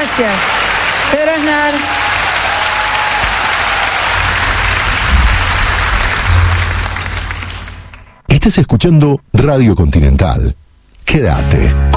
Gracias. Pedro Aznar. Estás escuchando Radio Continental. Quédate.